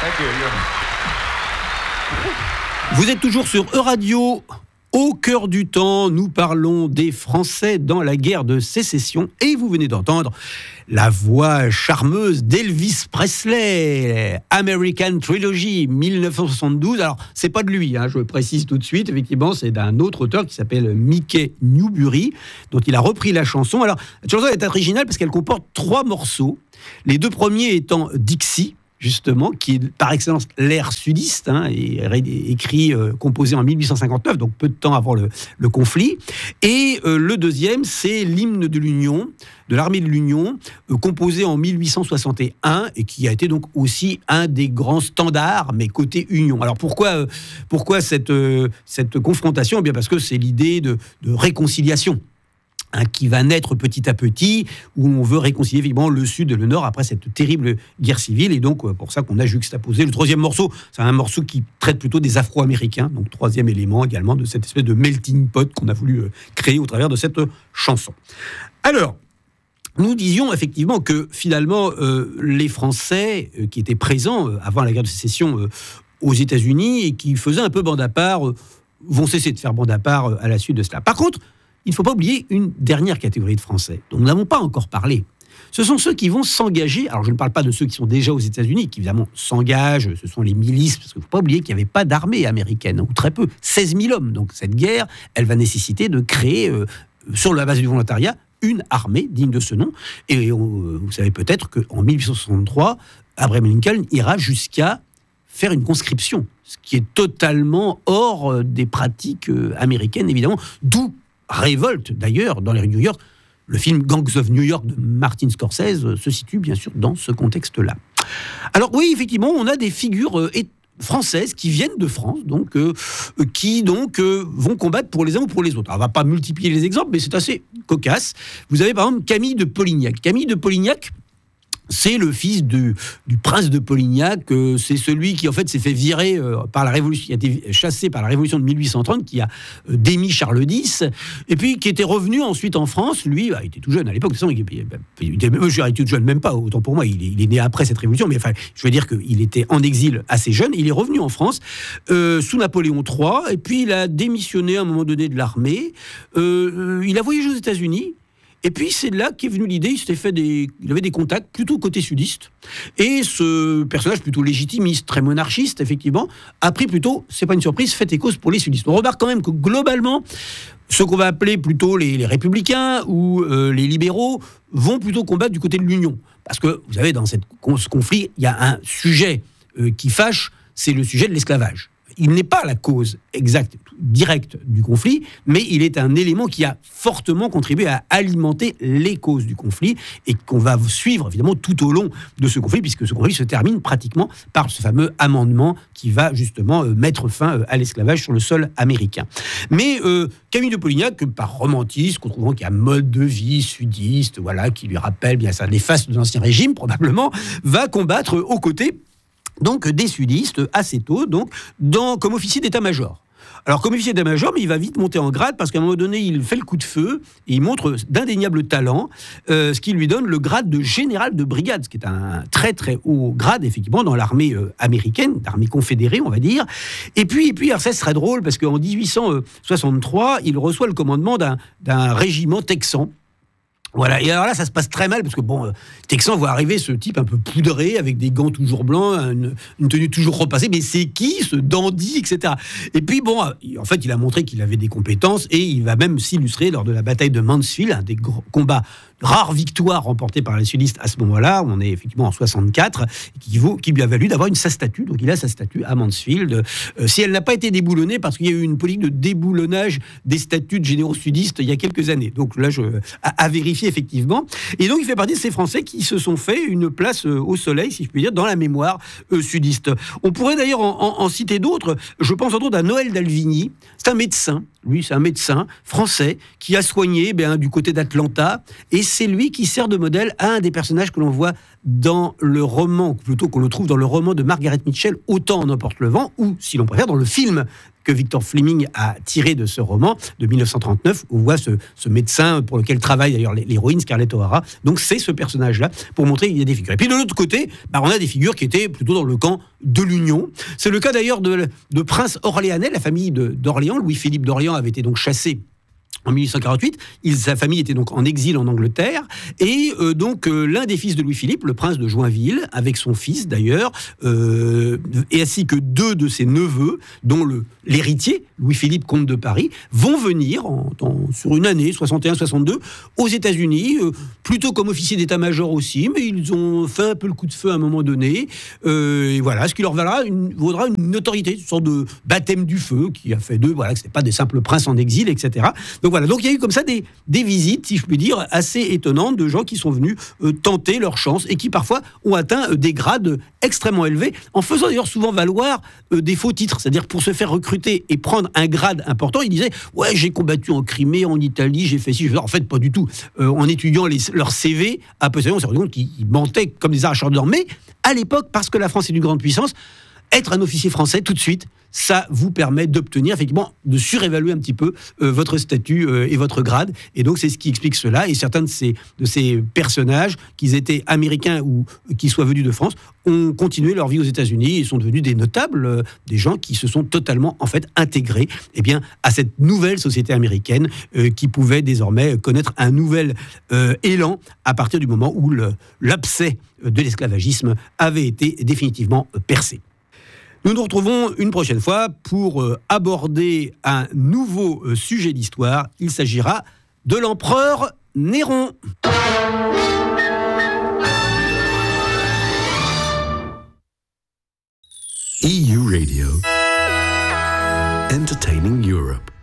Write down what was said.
Vous êtes toujours sur E-Radio. Au cœur du temps, nous parlons des Français dans la guerre de sécession et vous venez d'entendre la voix charmeuse d'Elvis Presley, American Trilogy, 1972. Alors, c'est pas de lui, je précise tout de suite, effectivement, c'est d'un autre auteur qui s'appelle Mickey Newbury, dont il a repris la chanson. Alors, la chanson est originale parce qu'elle comporte 3 morceaux, les 2 premiers étant Dixie, justement, qui est par excellence l'air sudiste, écrit, composé en 1859, donc peu de temps avant le conflit. Et le deuxième, c'est l'hymne de l'Union, de l'armée de l'Union, composé en 1861, et qui a été donc aussi un des grands standards, mais côté Union. Alors pourquoi cette confrontation ? Eh bien parce que c'est l'idée de réconciliation. Qui va naître petit à petit, où on veut réconcilier évidemment le Sud et le Nord après cette terrible guerre civile, et donc pour ça qu'on a juxtaposé. Le 3e morceau, c'est un morceau qui traite plutôt des Afro-Américains, donc 3e élément également de cette espèce de melting pot qu'on a voulu créer au travers de cette chanson. Alors, nous disions effectivement que finalement, les Français qui étaient présents avant la guerre de sécession aux États-Unis et qui faisaient un peu bande à part, vont cesser de faire bande à part à la suite de cela. Par contre, il ne faut pas oublier une dernière catégorie de Français dont nous n'avons pas encore parlé. Ce sont ceux qui vont s'engager. Alors, je ne parle pas de ceux qui sont déjà aux États-Unis, qui évidemment s'engagent. Ce sont les milices, parce qu'il ne faut pas oublier qu'il n'y avait pas d'armée américaine, ou très peu, 16 000 hommes. Donc, cette guerre, elle va nécessiter de créer, sur la base du volontariat, une armée digne de ce nom. Et vous savez peut-être qu'en 1863, Abraham Lincoln ira jusqu'à faire une conscription, ce qui est totalement hors des pratiques américaines, évidemment, d'où révolte d'ailleurs dans les rues de New York. Le film Gangs of New York de Martin Scorsese se situe bien sûr dans ce contexte-là. Alors oui, effectivement, on a des figures françaises qui viennent de France, donc qui vont combattre pour les uns ou pour les autres. Alors, on ne va pas multiplier les exemples, mais c'est assez cocasse. Vous avez par exemple Camille de Polignac. Camille de Polignac, c'est le fils du prince de Polignac, c'est celui qui en fait s'est fait virer par la Révolution, qui a été chassé par la Révolution de 1830, qui a démis Charles X, et puis qui était revenu ensuite en France. Lui, il était tout jeune à l'époque, de toute façon, il était tout jeune, même pas, autant pour moi, il est né après cette Révolution, mais enfin, je veux dire qu'il était en exil assez jeune, il est revenu en France sous Napoléon III, et puis il a démissionné à un moment donné de l'armée, il a voyagé aux États-Unis. Et puis c'est là qu'est venue l'idée, il avait des contacts plutôt côté sudiste, et ce personnage plutôt légitimiste, très monarchiste effectivement, a pris plutôt, c'est pas une surprise, fait et cause pour les sudistes. On remarque quand même que globalement, ce qu'on va appeler plutôt les républicains ou les libéraux vont plutôt combattre du côté de l'Union. Parce que, vous savez, dans ce conflit, il y a un sujet qui fâche, c'est le sujet de l'esclavage. Il n'est pas la cause exacte, directe du conflit, mais il est un élément qui a fortement contribué à alimenter les causes du conflit et qu'on va suivre évidemment tout au long de ce conflit, puisque ce conflit se termine pratiquement par ce fameux amendement qui va justement mettre fin à l'esclavage sur le sol américain. Mais Camille de Polignac, par romantisme, trouvant qu'il y a un mode de vie sudiste, voilà, qui lui rappelle bien ça, les faces de l'Ancien Régime probablement, va combattre aux côtés donc des sudistes assez tôt, donc comme officier d'état-major. Alors comme officier d'état-major, mais il va vite monter en grade parce qu'à un moment donné, il fait le coup de feu et il montre d'indéniables talents, ce qui lui donne le grade de général de brigade, ce qui est un très très haut grade effectivement dans l'armée américaine, l'armée confédérée on va dire. Et puis alors ça serait drôle parce qu'en 1863, il reçoit le commandement d'un régiment texan. Voilà, et alors là, ça se passe très mal, parce que Texan voit arriver ce type un peu poudré, avec des gants toujours blancs, une tenue toujours repassée, mais c'est qui, ce dandy, etc. Et puis, en fait, il a montré qu'il avait des compétences, et il va même s'illustrer lors de la bataille de Mansfield, un des combats, rare victoire remportée par les sudistes à ce moment-là, on est effectivement en 64, qui lui a valu d'avoir sa statue, donc il a sa statue à Mansfield. Si elle n'a pas été déboulonnée, parce qu'il y a eu une politique de déboulonnage des statues de généraux sudistes il y a quelques années, donc là, à vérifier effectivement. Et donc, il fait partie de ces Français qui se sont fait une place au soleil, si je puis dire, dans la mémoire sudiste. On pourrait d'ailleurs en citer d'autres. Je pense entre autres à Noël d'Alvigny. C'est un médecin. Lui, c'est un médecin français qui a soigné du côté d'Atlanta. Et c'est lui qui sert de modèle à un des personnages que l'on voit dans le roman, plutôt qu'on le trouve dans le roman de Margaret Mitchell, Autant en emporte le vent, ou, si l'on préfère, dans le film que Victor Fleming a tiré de ce roman de 1939, où on voit ce médecin pour lequel travaille d'ailleurs l'héroïne Scarlett O'Hara. Donc c'est ce personnage-là pour montrer qu'il y a des figures. Et puis de l'autre côté, on a des figures qui étaient plutôt dans le camp de l'Union. C'est le cas d'ailleurs de Prince Orléanais, la famille d'Orléans. Louis-Philippe d'Orléans avait été donc chassé en 1848, sa famille était donc en exil en Angleterre, et l'un des fils de Louis-Philippe, le prince de Joinville, avec son fils d'ailleurs, et ainsi que 2 de ses neveux, dont l'héritier, Louis-Philippe, comte de Paris, vont venir sur une année, 61-62, aux États-Unis, plutôt comme officiers d'état-major aussi, mais ils ont fait un peu le coup de feu à un moment donné, et voilà, ce qui leur vaudra une notoriété, une sorte de baptême du feu, qui a fait d'eux, voilà, que ce n'était pas des simples princes en exil, etc. Donc voilà, donc il y a eu comme ça des visites, si je puis dire, assez étonnantes de gens qui sont venus tenter leur chance et qui parfois ont atteint des grades extrêmement élevés, en faisant d'ailleurs souvent valoir des faux titres. C'est-à-dire pour se faire recruter et prendre un grade important, ils disaient « Ouais, j'ai combattu en Crimée, en Italie, j'ai fait ci, j'ai fait ça. » En fait, pas du tout. En étudiant leur CV, à peu près, on s'est rendu compte qu'ils mentaient comme des arracheurs d'or. Mais à l'époque, parce que la France est une grande puissance, être un officier français, tout de suite, ça vous permet d'obtenir, effectivement, de surévaluer un petit peu votre statut et votre grade. Et donc, c'est ce qui explique cela. Et certains de ces personnages, qu'ils étaient américains ou qu'ils soient venus de France, ont continué leur vie aux États-Unis et sont devenus des notables, des gens qui se sont totalement, en fait, intégrés à cette nouvelle société américaine qui pouvait désormais connaître un nouvel élan à partir du moment où l'abcès de l'esclavagisme avait été définitivement percé. Nous nous retrouvons une prochaine fois pour aborder un nouveau sujet d'histoire. Il s'agira de l'empereur Néron. EU Radio, entertaining Europe.